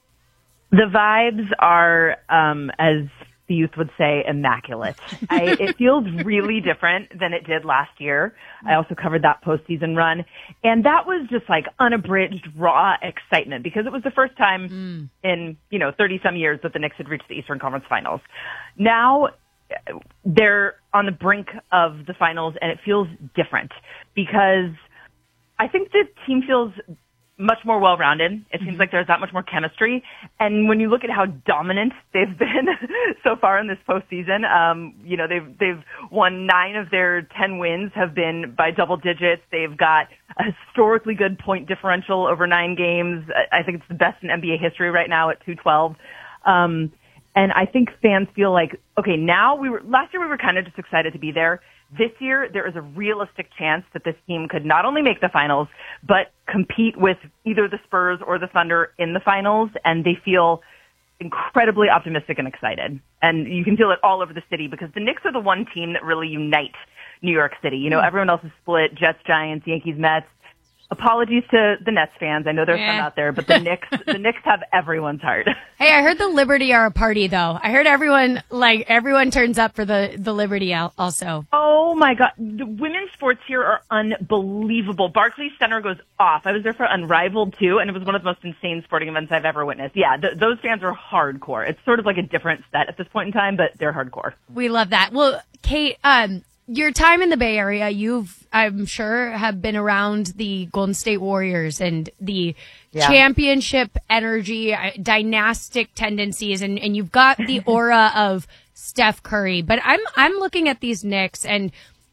The vibes are, um, as the youth would say, immaculate. I, it feels really different than it did last year. I also covered that postseason run. And that was just like unabridged, raw excitement because it was the first time mm. in, you know, thirty-some years that the Knicks had reached the Eastern Conference Finals. Now they're on the brink of the finals, and it feels different because I think the team feels much more well-rounded. It seems like there's that much more chemistry. And when you look at how dominant they've been so far in this postseason, um, you know, they've, they've won nine of their ten wins have been by double digits. They've got a historically good point differential over nine games. I think it's the best in N B A history right now at two twelve. Um, And I think fans feel like, okay, now we were, last year we were kind of just excited to be there. This year, there is a realistic chance that this team could not only make the finals, but compete with either the Spurs or the Thunder in the finals. And they feel incredibly optimistic and excited. And you can feel it all over the city because the Knicks are the one team that really unite New York City. You know, everyone else is split, Jets, Giants, Yankees, Mets. Apologies to the Nets fans. I know there's Yeah. some out there, but the Knicks, the Knicks have everyone's heart. Hey, I heard the Liberty are a party, though. I heard everyone, like, everyone turns up for the, the Liberty al- also. Oh, my God. The women's sports here are unbelievable. Barclays Center goes off. I was there for Unrivaled, too, and it was one of the most insane sporting events I've ever witnessed. Yeah, th- those fans are hardcore. It's sort of like a different set at this point in time, but they're hardcore. We love that. Well, Kate, um, your time in the Bay Area, you've, I'm sure, have been around the Golden State Warriors and the Yeah. championship energy, uh, dynastic tendencies, and, and you've got the aura of Steph Curry. But I'm I'm looking at these Knicks, and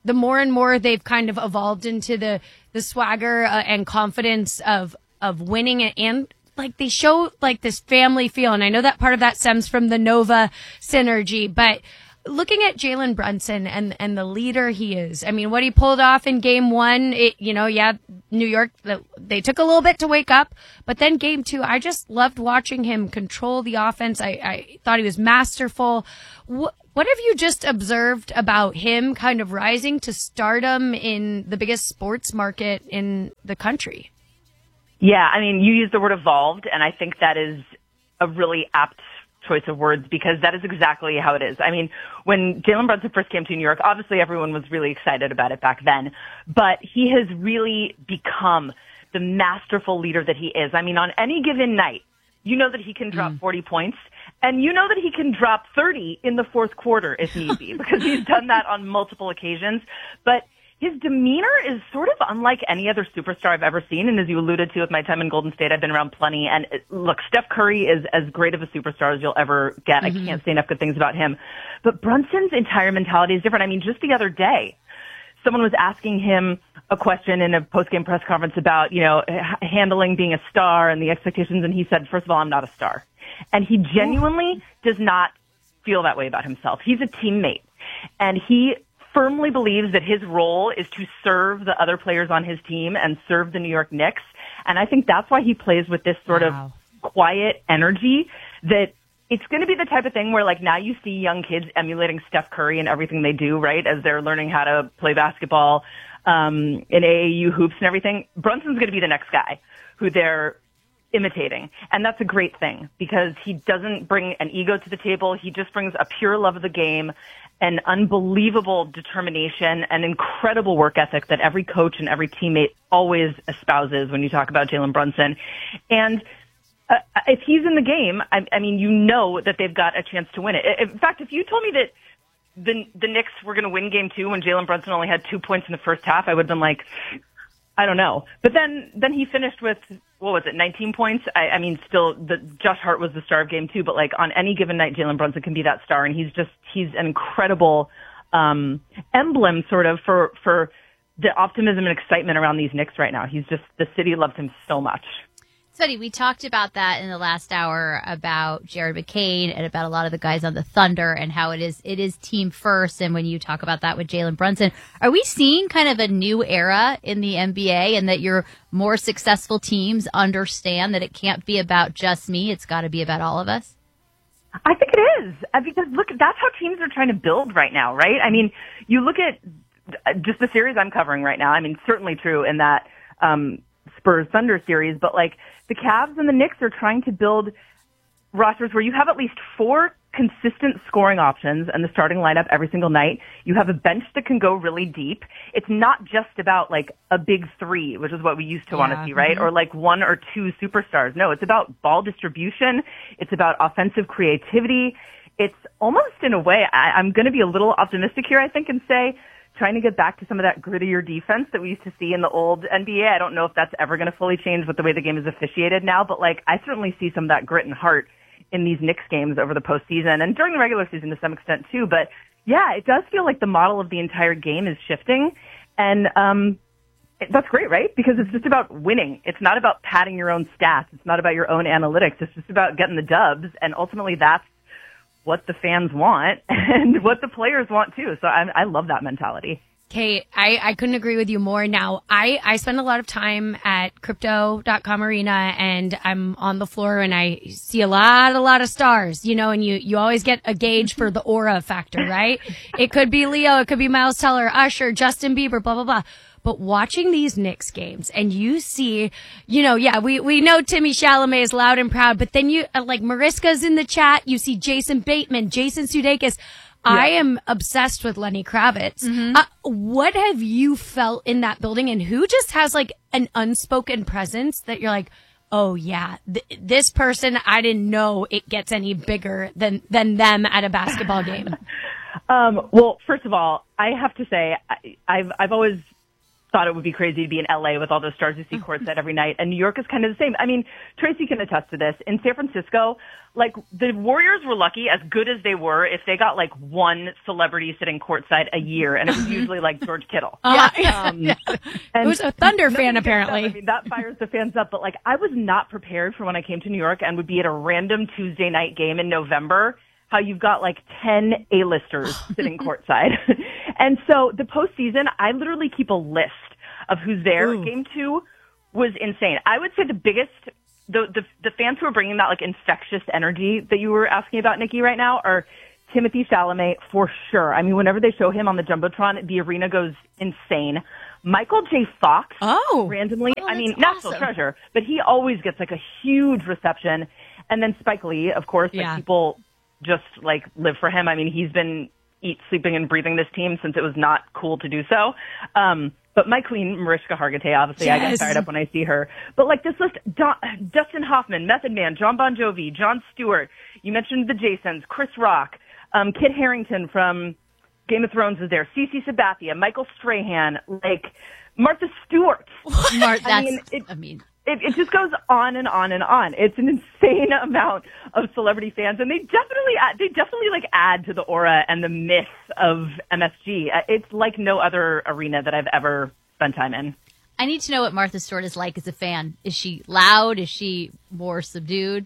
the more and more they've kind of evolved into the the swagger uh, and confidence of of winning and, and like they show like this family feel. And I know that part of that stems from the Nova synergy, but looking at Jalen Brunson and and the leader he is, I mean, what he pulled off in game one, it, you know, yeah, New York, they took a little bit to wake up, but then game two, I just loved watching him control the offense. I, I thought he was masterful. What, what have you just observed about him kind of rising to stardom in the biggest sports market in the country? Yeah, I mean, you used the word evolved, and I think that is a really apt choice of words because that is exactly how it is. I mean, when Jalen Brunson first came to New York, obviously everyone was really excited about it back then, but he has really become the masterful leader that he is. I mean, on any given night, you know that he can drop mm. forty points, and you know that he can drop thirty in the fourth quarter if need be, because he's done that on multiple occasions. But his demeanor is sort of unlike any other superstar I've ever seen. And as you alluded to with my time in Golden State, I've been around plenty. And look, Steph Curry is as great of a superstar as you'll ever get. Mm-hmm. I can't say enough good things about him. But Brunson's entire mentality is different. I mean, just the other day, someone was asking him a question in a post-game press conference about, you know, h- handling being a star and the expectations. And he said, first of all, I'm not a star. And he genuinely does not feel that way about himself. He's a teammate. And he firmly believes that his role is to serve the other players on his team and serve the New York Knicks. And I think that's why he plays with this sort wow. of quiet energy that it's going to be the type of thing where, like, now you see young kids emulating Steph Curry and everything they do, right, as they're learning how to play basketball um, in A A U hoops and everything. Brunson's going to be the next guy who they're imitating. And that's a great thing because he doesn't bring an ego to the table. He just brings a pure love of the game, an unbelievable determination, an incredible work ethic that every coach and every teammate always espouses when you talk about Jalen Brunson. And uh, if he's in the game, I, I mean, you know that they've got a chance to win it. In fact, if you told me that the the Knicks were going to win game two when Jalen Brunson only had two points in the first half, I would have been like, I don't know. But then, then he finished with, what was it, nineteen points? I, I mean, still, the, Josh Hart was the star of game two, but like on any given night, Jalen Brunson can be that star, and he's just, he's an incredible, um, emblem sort of for, for the optimism and excitement around these Knicks right now. He's just, the city loves him so much. It's funny, we talked about that in the last hour about Jared McCain and about a lot of the guys on the Thunder and how it is it is team first. And when you talk about that with Jalen Brunson, are we seeing kind of a new era in the N B A and that your more successful teams understand that it can't be about just me, it's got to be about all of us? I think it is. Because, look, that's how teams are trying to build right now, right? I mean, you look at just the series I'm covering right now. I mean, certainly true in that um Spurs Thunder series, but like the Cavs and the Knicks are trying to build rosters where you have at least four consistent scoring options and the starting lineup every single night. You have a bench that can go really deep. It's not just about like a big three, which is what we used to yeah. want to see, right? Mm-hmm. Or like one or two superstars. No, it's about ball distribution. It's about offensive creativity. It's almost in a way, I, I'm going to be a little optimistic here, I think, and say trying to get back to some of that grittier defense that we used to see in the old N B A. I don't know if that's ever going to fully change with the way the game is officiated now, but like I certainly see some of that grit and heart in these Knicks games over the postseason and during the regular season to some extent too. But yeah, it does feel like the model of the entire game is shifting, and um, that's great, right? Because it's just about winning. It's not about padding your own stats. It's not about your own analytics. It's just about getting the dubs, and ultimately that's what the fans want and what the players want too. So I, I love that mentality. Kate, I, I couldn't agree with you more. Now, I, I spend a lot of time at crypto dot com arena and I'm on the floor and I see a lot, a lot of stars, you know, and you, you always get a gauge for the aura factor, right? It could be Leo, it could be Miles Teller, Usher, Justin Bieber, blah, blah, blah. But watching these Knicks games and you see, you know, yeah, we, we know Timmy Chalamet is loud and proud, but then you, uh, like Mariska's in the chat, you see Jason Bateman, Jason Sudeikis. Yeah. I am obsessed with Lenny Kravitz. Mm-hmm. Uh, what have you felt in that building and who just has like an unspoken presence that you're like, oh yeah, th- this person, I didn't know it gets any bigger than, than them at a basketball game? um, well, first of all, I have to say, I, I've, I've always thought it would be crazy to be in L A with all those stars you see courtside every night. And New York is kind of the same. I mean, Tracy can attest to this. In San Francisco, like, the Warriors were lucky, as good as they were, if they got, like, one celebrity sitting courtside a year, and it was usually, like, George Kittle. Uh, Um, yeah. and It was a Thunder fan, apparently. I mean, that fires the fans up. But, like, I was not prepared for when I came to New York and would be at a random Tuesday night game in November, how you've got, like, ten A-listers sitting courtside. And so the postseason, I literally keep a list of who's there. Ooh. Game two was insane. I would say the biggest, the, the the fans who are bringing that, like, infectious energy that you were asking about, Nikki, right now are Timothée Chalamet for sure. I mean, whenever they show him on the Jumbotron, the arena goes insane. Michael J. Fox, oh, randomly, Oh, I mean, that's national awesome. treasure, but he always gets, like, a huge reception. And then Spike Lee, of course, like, Yeah. people just, like, live for him. I mean, he's been eat, sleeping, and breathing this team since it was not cool to do so. Um, but my queen, Mariska Hargitay, obviously, I get Yes. fired up when I see her. But, like, this list, Don, Dustin Hoffman, Method Man, John Bon Jovi, Jon Stewart, you mentioned the Jasons, Chris Rock, um, Kit Harington from Game of Thrones was there, Cece Sabathia, Michael Strahan, like, Martha Stewart. Mar- that's, I mean, it, I mean, It, it just goes on and on and on. It's an insane amount of celebrity fans, and they definitely add, they definitely like add to the aura and the myth of M S G. Uh, It's like no other arena that I've ever spent time in. I need to know what Martha Stewart is like as a fan. Is she loud? Is she more subdued?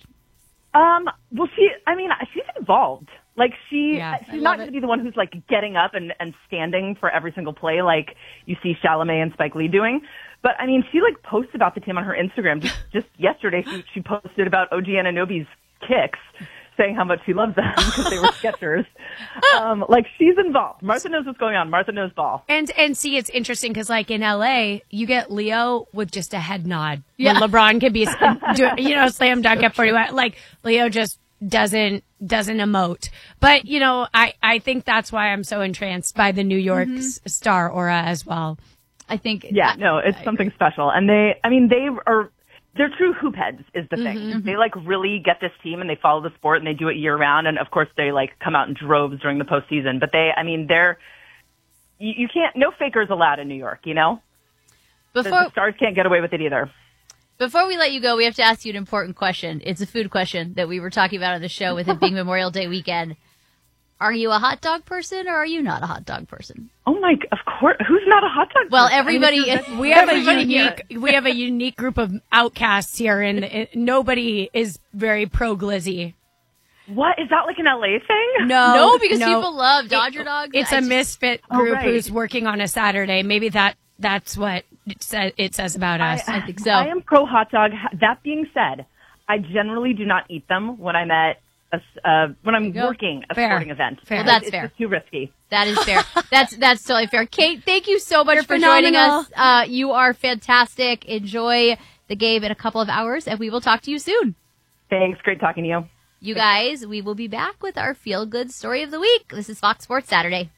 Um, well, she, I mean, she's involved. Like, she, Yeah, I she's not love going to it. be the one who's, like, getting up and, and standing for every single play like you see Chalamet and Spike Lee doing. But, I mean, she, like, posts about the team on her Instagram. Just, just yesterday, she, she posted about O G Anunoby's kicks, saying how much she loves them because they were Skechers. Um, like, she's involved. Martha knows what's going on. Martha knows ball. And and see, it's interesting because, like, in L A, you get Leo with just a head nod. Yeah. When LeBron can be, do, you know, slam dunk at forty-one. Like, Leo just doesn't doesn't emote. But, you know, I, I think that's why I'm so entranced by the New York Mm-hmm. s- star aura as well. I think. Yeah, no, it's something special. And they, I mean, they are, they're true hoop heads is the thing. Mm-hmm. They like really get this team and they follow the sport and they do it year round. And of course they like come out in droves during the postseason, but they, I mean, they're, you, you can't, no fakers allowed in New York, you know? The, Before the stars can't get away with it either. before we let you go, we have to ask you an important question. It's a food question that we were talking about on the show with it being Memorial Day weekend. Are you a hot dog person or are you not a hot dog person? Oh my, of course, who's not a hot dog Well, person? everybody, I mean, it's- We have a everybody unique here. we have a unique group of outcasts here, and it, nobody is very pro glizzy. What, is that like an L A thing? No, No, because no. people love Dodger dogs. It's I a just- misfit Oh, group right. who's working on a Saturday. Maybe that that's what it, sa- it says about us. I think so. I am pro hot dog. That being said, I generally do not eat them when I'm at a, uh, when I'm go. working a Fair. sporting event. Fair. Well, that's it's fair. just too risky. That is fair. That's that's totally fair. Kate, thank you so much You're for joining phenomenal. us. Uh, you are fantastic. Enjoy the game in a couple of hours, and we will talk to you soon. Thanks. Great talking to you. You guys, we will be back with our feel good story of the week. This is Fox Sports Saturday.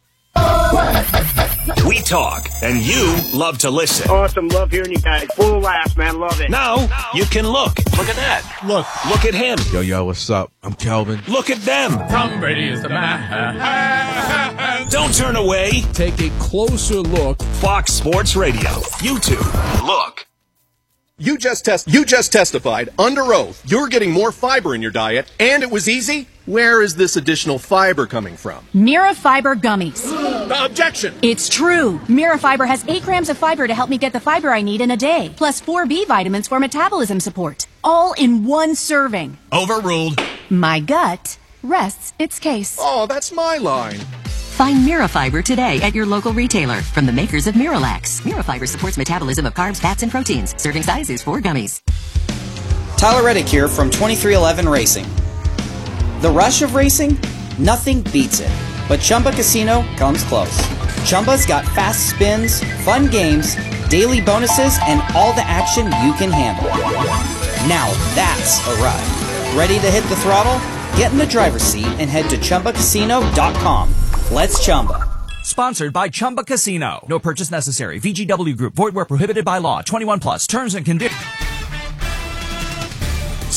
We talk, and you love to listen. Awesome. Love hearing you guys. Full of laughs, man. Love it. Now you can look. Look at that. Look. Look at him. Yo, yo, what's up? I'm Kelvin. Look at them. Tom Brady is the man. Don't turn away. Take a closer look. Fox Sports Radio. YouTube. Look. You just test. You just testified under oath you're getting more fiber in your diet, and it was easy. Where is this additional fiber coming from? Mirafiber gummies. Objection. It's true. Mirafiber has eight grams of fiber to help me get the fiber I need in a day, plus four B vitamins for metabolism support, all in one serving. Overruled. My gut rests its case. Oh, that's my line. Find Mirafiber today at your local retailer from the makers of Miralax. Mirafiber supports metabolism of carbs, fats, and proteins. Serving size is four gummies. Tyler Reddick here from twenty-three eleven Racing. The rush of racing? Nothing beats it. But Chumba Casino comes close. Chumba's got fast spins, fun games, daily bonuses, and all the action you can handle. Now that's a ride. Ready to hit the throttle? Get in the driver's seat and head to Chumba Casino dot com. Let's Chumba. Sponsored by Chumba Casino. No purchase necessary. V G W Group. Void where prohibited by law. twenty-one plus. Terms and conditions.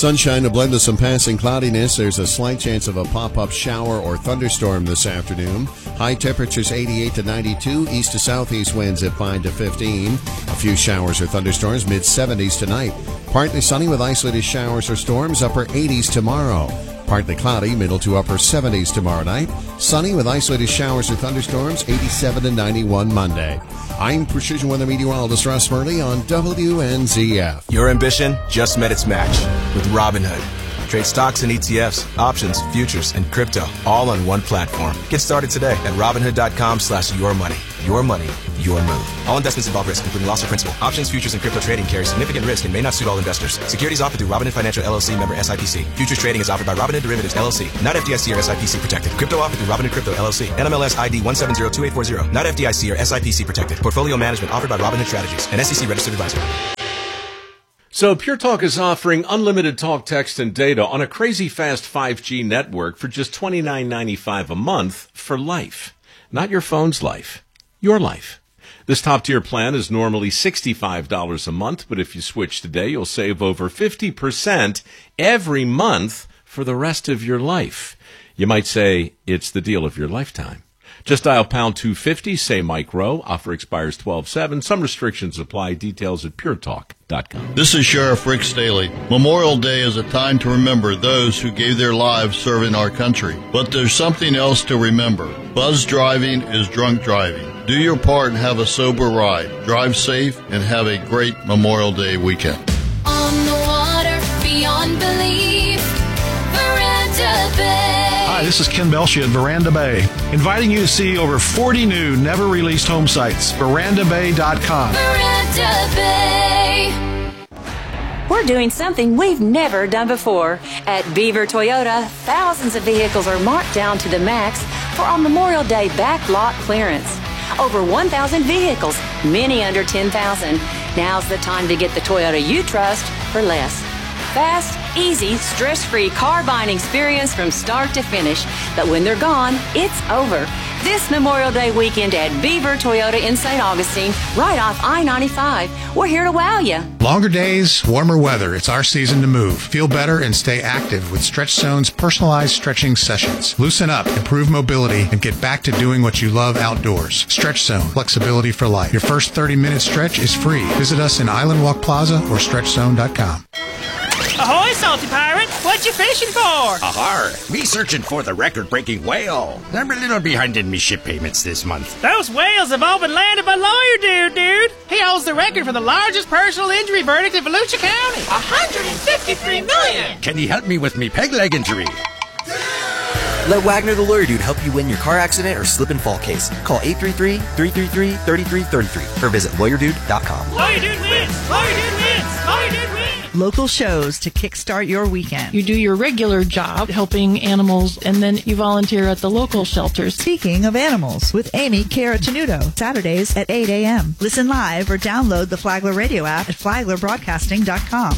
Sunshine to blend with some passing cloudiness. There's a slight chance of a pop-up shower or thunderstorm this afternoon. High temperatures eighty-eight to ninety-two. East to southeast winds at five to fifteen. A few showers or thunderstorms, mid-seventies tonight. Partly sunny with isolated showers or storms, upper eighties tomorrow. Partly cloudy, middle to upper seventies tomorrow night. Sunny with isolated showers or thunderstorms, eighty-seven to ninety-one Monday. I'm Precision Weather Meteorologist Russ Murley on W N Z F. Your ambition just met its match with Robinhood. Trade stocks and E T Fs, options, futures, and crypto all on one platform. Get started today at Robinhood.com slash your money. Your money, your move. All investments involve risk, including loss of principal. Options, futures, and crypto trading carry significant risk and may not suit all investors. Securities offered through Robinhood Financial L L C, member S I P C. Futures trading is offered by Robinhood Derivatives L L C, not F D I C or S I P C protected. Crypto offered through Robinhood Crypto L L C, N M L S I D one seven zero two eight four zero, not F D I C or S I P C protected. Portfolio management offered by Robinhood Strategies, an S E C registered advisor. So Pure Talk is offering unlimited talk, text, and data on a crazy fast five G network for just twenty-nine ninety-five a month for life. Not your phone's life, your life. This top-tier plan is normally sixty-five dollars a month, but if you switch today, you'll save over fifty percent every month for the rest of your life. You might say it's the deal of your lifetime. Just dial pound two fifty, say Mike Rowe. Offer expires twelve seven. Some restrictions apply. Details at pure talk dot com. This is Sheriff Rick Staley. Memorial Day is a time to remember those who gave their lives serving our country. But there's something else to remember. Buzz driving is drunk driving. Do your part and have a sober ride. Drive safe and have a great Memorial Day weekend. On the water, beyond belief, Veranda Bay. Hi, this is Ken Belshie at Veranda Bay, inviting you to see over forty new, never-released home sites. veranda bay dot com. Veranda Bay. We're doing something we've never done before. At Beaver Toyota, thousands of vehicles are marked down to the max for our Memorial Day backlot clearance. Over one thousand vehicles, many under ten thousand. Now's the time to get the Toyota you trust for less. Fast, easy, stress-free car buying experience from start to finish. But when they're gone, it's over. This Memorial Day weekend at Beaver Toyota in Saint Augustine, right off I ninety-five. We're here to wow you. Longer days, warmer weather. It's our season to move. Feel better and stay active with Stretch Zone's personalized stretching sessions. Loosen up, improve mobility, and get back to doing what you love outdoors. Stretch Zone, flexibility for life. Your first thirty-minute stretch is free. Visit us in Island Walk Plaza or stretch zone dot com. Ahoy, Salty Pirate! What you fishing for? Ahar! Me searching for the record-breaking whale. I'm a little behind in me ship payments this month. Those whales have all been landed by Lawyer Dude, dude. He holds the record for the largest personal injury verdict in Volusia County. one hundred fifty-three million! Can you help me with me peg leg injury? Let Wagner the Lawyer Dude help you win your car accident or slip and fall case. Call eight three three, three three three, three three three three or visit lawyer dude dot com. Lawyer Dude wins! Lawyer Dude wins! Lawyer Dude wins! Local shows to kickstart your weekend. You do your regular job helping animals, and then you volunteer at the local shelters. Speaking of animals, with Amy Caratenuto, Saturdays at eight a.m. Listen live or download the Flagler Radio app at flagler broadcasting dot com.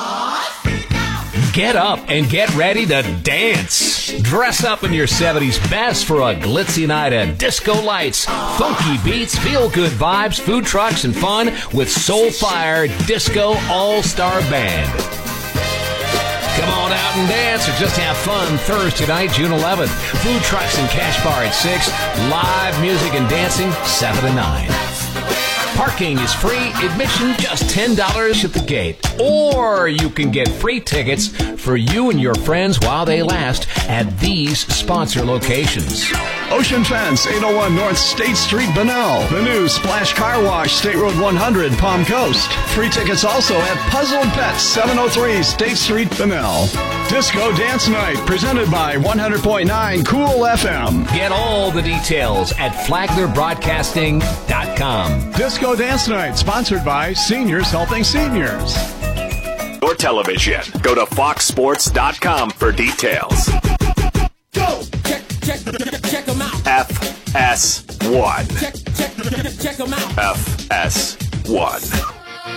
Get up and get ready to dance. Dress up in your seventies best for a glitzy night of disco lights, funky beats, feel-good vibes, food trucks, and fun with Soulfire Disco All-Star Band. Come on out and dance or just have fun Thursday night, June eleventh. Food trucks and cash bar at six. Live music and dancing seven to nine. Parking is free, admission just ten dollars at the gate. Or you can get free tickets for you and your friends while they last at these sponsor locations. Ocean Fence, eight oh one North State Street, Bunnell. The new Splash Car Wash, State Road one hundred, Palm Coast. Free tickets also at Puzzled Pets, seven oh three State Street, Bunnell. Disco Dance Night, presented by one hundred point nine Cool F M. Get all the details at flagler broadcasting dot com. Disco Dance Night, sponsored by Seniors Helping Seniors. Your television. Go to fox sports dot com for details. Go! Check, check, check them out. F S one. Check, check, check them out. F S one.